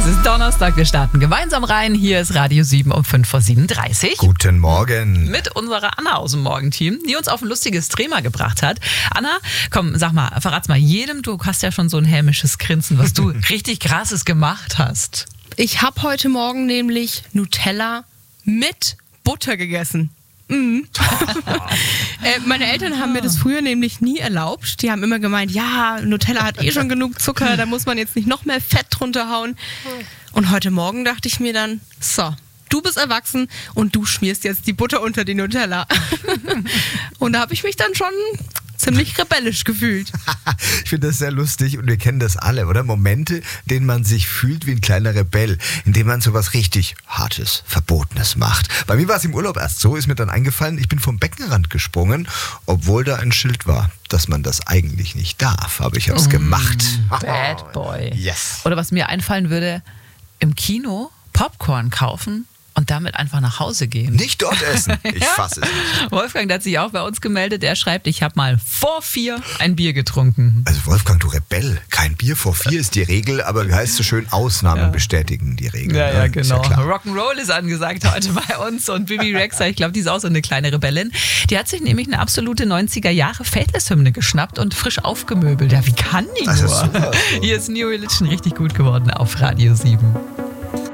ist Donnerstag, wir starten gemeinsam rein. Hier ist Radio 7 um 5:37 Uhr. Guten Morgen. Mit unserer Anna aus dem Morgenteam, die uns auf ein lustiges Thema gebracht hat. Anna, komm, sag mal, verrat's mal jedem, du hast ja schon so ein hämisches Grinsen, was du richtig Krasses gemacht hast. Ich habe heute Morgen nämlich Nutella mit Butter gegessen. Meine Eltern haben mir das früher nämlich nie erlaubt. Die haben immer gemeint, ja, Nutella hat schon genug Zucker, da muss man jetzt nicht noch mehr Fett drunter hauen. Und heute Morgen dachte ich mir dann, so, du bist erwachsen und du schmierst jetzt die Butter unter die Nutella. Und da habe ich mich dann schon ziemlich rebellisch gefühlt. Ich finde das sehr lustig und wir kennen das alle, oder? Momente, in denen man sich fühlt wie ein kleiner Rebell, in denen man sowas richtig Hartes, Verbotenes macht. Bei mir war es im Urlaub erst so, ist mir dann eingefallen, ich bin vom Beckenrand gesprungen, obwohl da ein Schild war, dass man das eigentlich nicht darf. Aber ich habe es gemacht. Bad Boy. Yes. Oder was mir einfallen würde, im Kino Popcorn kaufen und damit einfach nach Hause gehen. Nicht dort essen. Ich fasse es nicht. Wolfgang, der hat sich auch bei uns gemeldet. Er schreibt, ich habe mal vor 4 ein Bier getrunken. Also Wolfgang, du Rebell. Kein Bier vor 4 ist die Regel, aber wie heißt es so schön, Ausnahmen bestätigen die Regel. Ja, Ist genau. klar. Rock'n'Roll ist angesagt heute bei uns und Bibi Rexha, ich glaube, die ist auch so eine kleine Rebellin. Die hat sich nämlich eine absolute 90er-Jahre Faithless-Hymne geschnappt und frisch aufgemöbelt. Ja, wie kann die Das ist nur? super. Hier ist New Religion richtig gut geworden auf Radio 7.